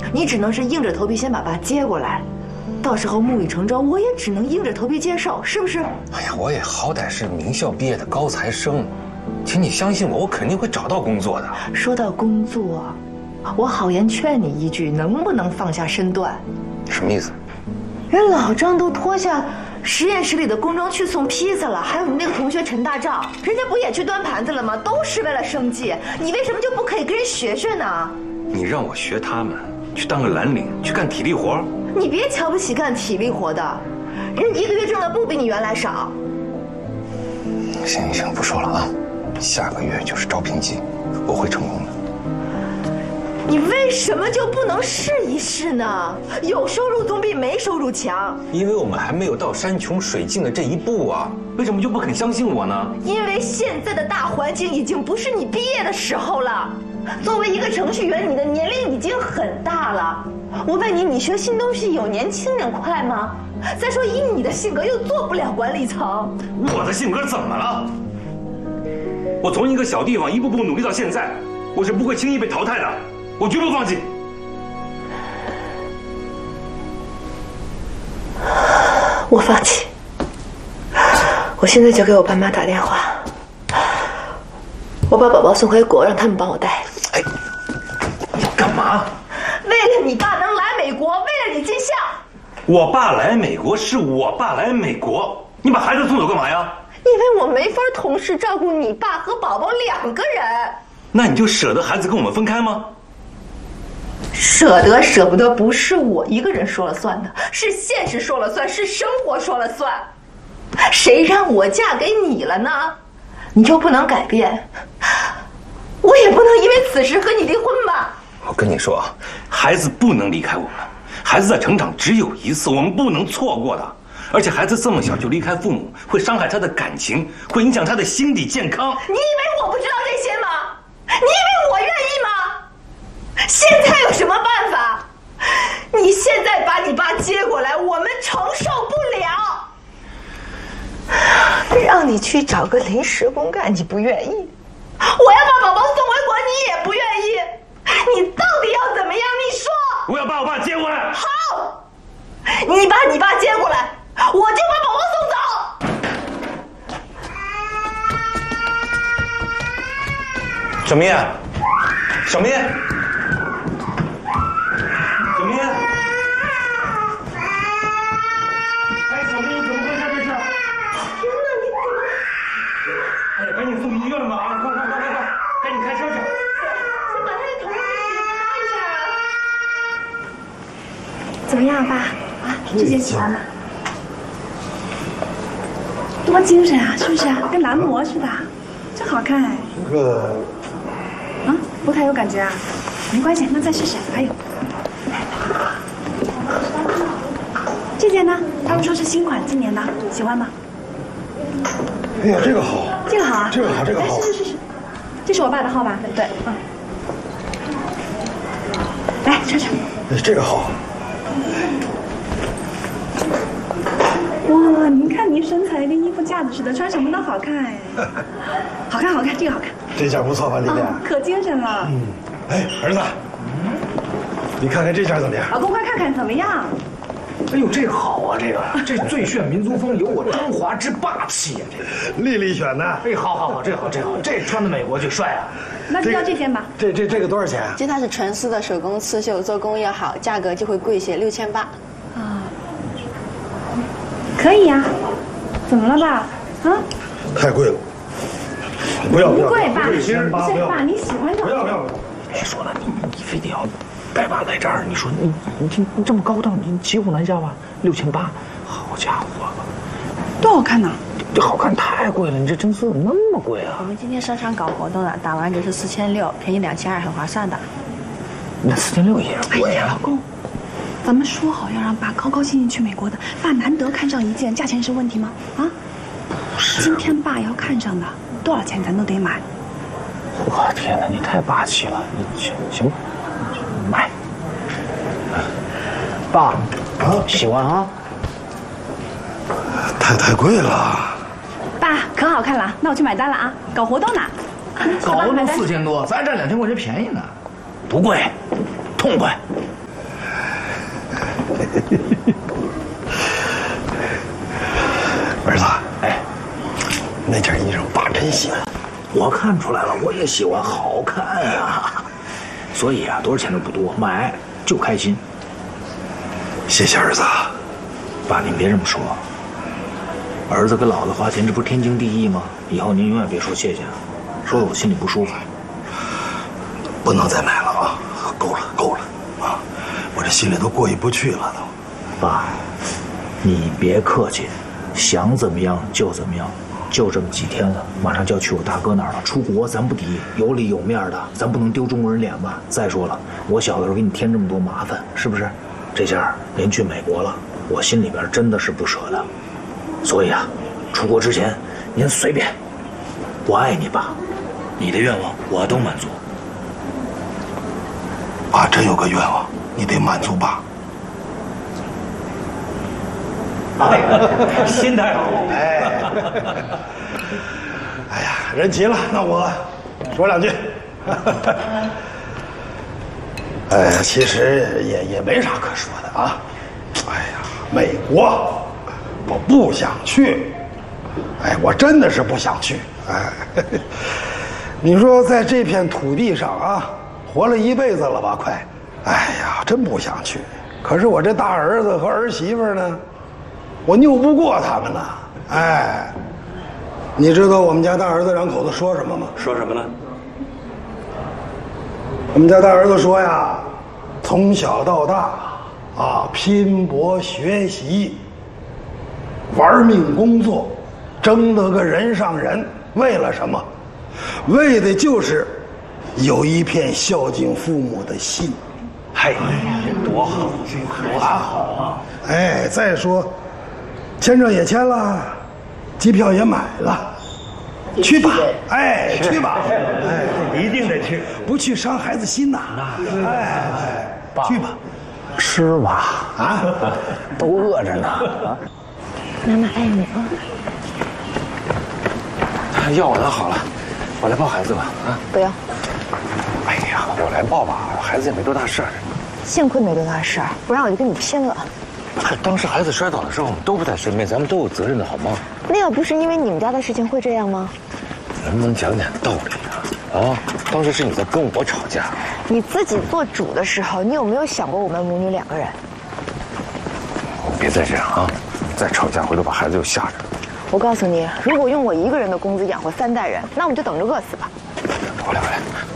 你只能是硬着头皮先把爸接过来，到时候木已成舟，我也只能硬着头皮接受，是不是？ 哎呀，我也好歹是名校毕业的高材生，请你相信我，我肯定会找到工作的。 说到工作，我好言劝你一句，能不能放下身段？ 什么意思？ 人老张都脱下实验室里的工装去送披萨了，还有你那个同学陈大照，人家不也去端盘子了吗？都是为了生计，你为什么就不可以跟人学学呢？ 你让我学他们，去当个蓝领，去干体力活？ 你别瞧不起干体力活的，人一个月挣的不比你原来少。 行行，不说了啊，下个月就是招聘季，我会成功的。 你为什么就不能试一试呢？有收入总比没收入强。 因为我们还没有到山穷水尽的这一步啊！为什么就不肯相信我呢？ 因为现在的大环境已经不是你毕业的时候了。作为一个程序员，你的年龄已经很大了。我问你，你学新东西有年轻人快吗？再说以你的性格，又做不了管理层。 我的性格怎么了？我从一个小地方一步步努力到现在，我是不会轻易被淘汰的。我绝不放弃。 我放弃。我现在就给我爸妈打电话，我把宝宝送回国，让他们帮我带。 哎，你干嘛？ 为了你爸能来美国，为了你尽孝。 我爸来美国是我爸来美国，你把孩子送走干嘛呀？ 因为我没法同时照顾你爸和宝宝2个人。 那你就舍得孩子跟我们分开吗？ 舍得舍不得不是我一个人说了算的，是现实说了算，是生活说了算。谁让我嫁给你了呢？你就不能改变？我也不能因为此事和你离婚吧？ 我跟你说啊，孩子不能离开我们，孩子的成长只有一次，我们不能错过的。而且孩子这么小就离开父母，会伤害他的感情，会影响他的心理健康。 你以为我不知道这些吗？你以为我愿意吗？现在有什么办法？你现在把你爸接过来，我们承受不了。让你去找个临时工干，你不愿意；我要把宝宝送回国，你也不愿意。你到底要怎么样？你说。 我要把我爸接过来。 好，你把你爸接过来，我就把宝宝送走。 小明，小明。小明，哎，小明，怎么回事？这是？天哪，你怎么？ 哎呀，赶紧送医院吧！啊，快，赶紧开车去。 先把他的头拉一下啊。 怎么样，爸？啊，这件喜欢吗？多精神啊，是不是啊？跟男模似的，真好看哎。 这个， 啊，不太有感觉啊。没关系，那再试试。还有。这件呢？他们说是新款，今年的，喜欢吗？ 哎呀，这个好， 这个好啊， 这个好，这个好。 是，这是我爸的号吧？对，嗯。来，穿上。 哎，这个好。 哇，您看您身材跟衣服架子似的，穿什么都好看哎。好看，这个好看。 这件不错吧，丽丽？ 可精神了。 嗯。哎，儿子，你看看这件怎么样？ 老公，快看看怎么样？ 哎呦，这好啊，这最炫民族风，有我中华之霸气呀！这丽丽选的。 哎，好，这好，这穿到美国去帅啊！ 那就要这件吧。 这个多少钱啊？ 这套是纯丝的手工刺绣，做工又好，价格就会贵些，6800。 啊，可以呀。怎么了，爸？啊？ 太贵了。不要， 不贵，爸。 不要， 爸，你喜欢就好。 不要。 别说了，你非得要带爸来这儿，你说你这么高档，你骑虎难下吧？6800，好家伙， 多好看呢！ 这好看太贵了，你这真丝怎么那么贵啊？ 我们今天商场搞活动了，打完折是4600，便宜2200，很划算的。 那4600也贵啊！ 老公，咱们说好要让爸高高兴兴去美国的，爸难得看上一件，价钱是问题吗？啊？今天爸要看上的，多少钱咱都得买。 我天哪，你太霸气了！你行吧，买。爸，啊，喜欢啊？ 太贵了。 爸，可好看了，那我去买单了啊！搞活动呢。 搞活动4000多，咱占2000块钱便宜呢。不贵，痛快。 儿子，哎，那件衣裳爸真喜欢。 我看出来了，我也喜欢好看呀。所以啊，多少钱都不多，买就开心。 谢谢儿子。 爸，您别这么说。儿子给老子花钱，这不是天经地义吗？以后您永远别说谢谢，说的我心里不舒服。 不能再买了啊！够了啊！我这心里都过意不去了都。 爸，你别客气，想怎么样就怎么样。就这么几天了，马上就要去我大哥那儿了。出国咱不敌，有里有面的，咱不能丢中国人脸吧？再说了，我小的时候给你添这么多麻烦，是不是？这下您去美国了，我心里边真的是不舍得。所以啊，出国之前您随便。我爱你，爸，你的愿望我都满足。 爸真有个愿望，你得满足爸。 心态好。 哎呀，人齐了，那我说两句。其实也没啥可说的啊。哎呀，美国，我不想去。哎，我真的是不想去。哎，你说在这片土地上啊，活了一辈子了吧，快。哎呀，真不想去。可是我这大儿子和儿媳妇呢？我拗不过他们呢，哎，你知道我们家大儿子两口子说什么吗？ 说什么呢？ 我们家大儿子说呀，从小到大啊，拼搏学习，玩命工作，争得个人上人，为了什么？为的就是有一片孝敬父母的心。 嗨，多好， 多好啊！哎，再说。签证也签了，机票也买了，去吧，哎，去吧，哎， 一定得去， 不去伤孩子心呐，哎，去吧， 吃吧，啊，都饿着呢。 妈妈爱你啊！ 要我的好了，我来抱孩子吧，啊， 不要， 哎呀，我来抱吧，孩子也没多大事儿。 幸亏没多大事儿，不然我就跟你拼了。 当时孩子摔倒的时候，我们都不在身边，咱们都有责任的好吗？ 那要不是因为你们家的事情会这样吗？ 能不能讲点道理啊？啊，当时是你在跟我吵架。 你自己做主的时候，你有没有想过我们母女两个人？ 别再这样啊！再吵架，回头把孩子又吓着。 我告诉你，如果用我一个人的工资养活3代人，那我们就等着饿死吧。 我来。